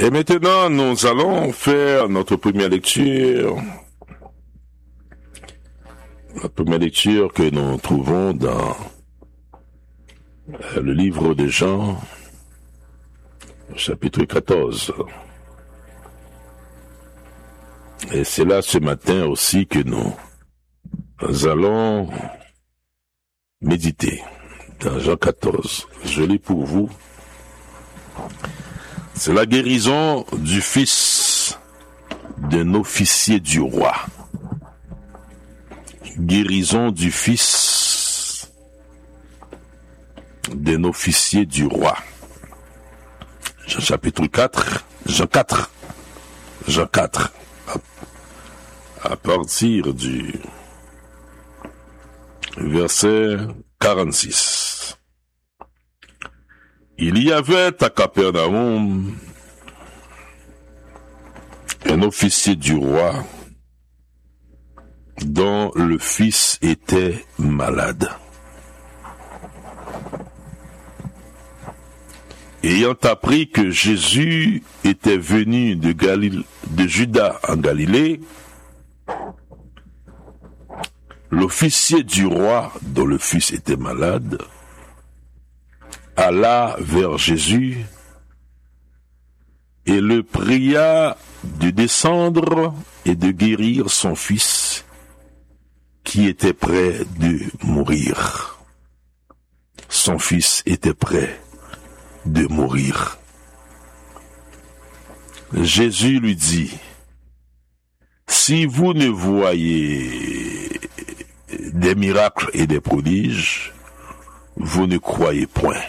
Et maintenant, nous allons faire notre première lecture. La première lecture que nous trouvons dans le livre de Jean, chapitre 14. Et c'est là ce matin aussi que nous allons méditer dans Jean 14. Je lis pour vous. C'est la guérison du fils d'un officier du roi. Guérison du fils d'un officier du roi. Jean chapitre 4, Jean 4, à partir du verset 46. Il y avait à Capernaum un officier du roi dont le fils était malade. Ayant appris que Jésus était venu de Juda en Galilée, l'officier du roi dont le fils était malade alla vers Jésus et le pria de descendre et de guérir son fils qui était près de mourir. Son fils était près de mourir. Jésus lui dit, si vous ne voyez des miracles et des prodiges, vous ne croyez point.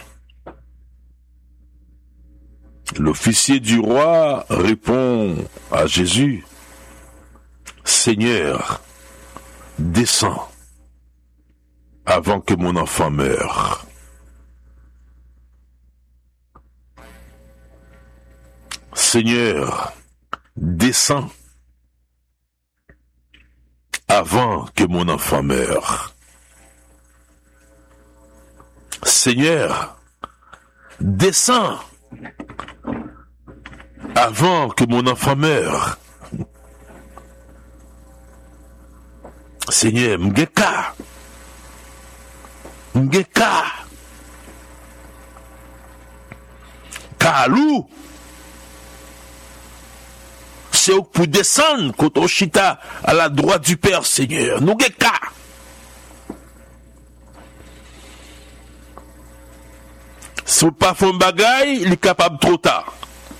L'officier du roi répond à Jésus, Seigneur, descends avant que mon enfant meure. Seigneur, descends avant que mon enfant meure. Seigneur, descends avant que mon enfant meure. Seigneur, m'geka. Kalou. C'est pour descendre quand on chita à la droite du Père, Seigneur. Nous geka. Si on pas fait un bagay, il est capable trop tard.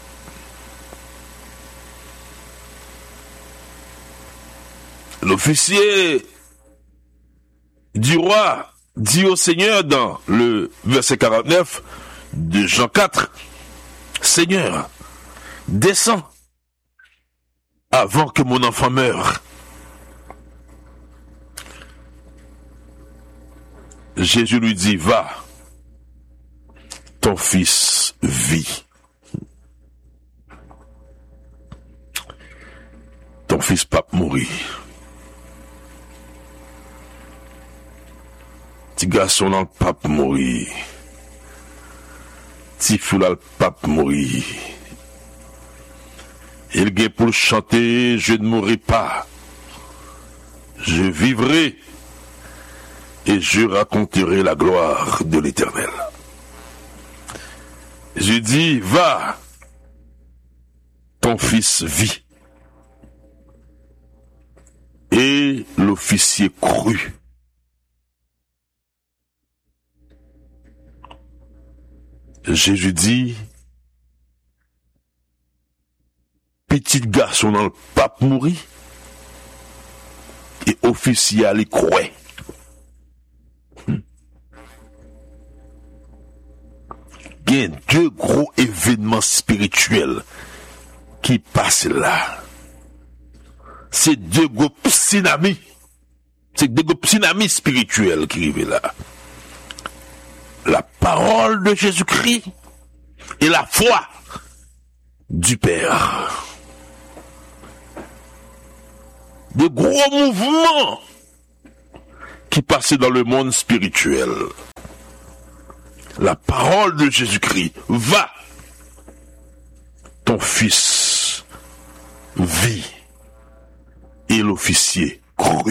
L'officier du roi dit au Seigneur dans le verset 49 de Jean 4, Seigneur, descends avant que mon enfant meure. Jésus lui dit, va, ton fils vit. Ton fils pas mourir. Ti garçon nan pape mourir. Ti fou la pape mourir. Il gagne pour chanter, je ne mourrai pas. Je vivrai et je raconterai la gloire de l'Éternel. Je dis, va, ton fils vit. Et l'officier crut. Jésus dit, petit garçon dans le pape mourir, et officier allait croire. Il y a deux gros événements spirituels qui passent là. C'est deux gros tsunamis. C'est deux gros tsunamis spirituels qui arrivent là. La parole de Jésus-Christ et la foi du Père. De gros mouvements qui passaient dans le monde spirituel. La parole de Jésus-Christ, va, ton ton fils vit. Et l'officier crut.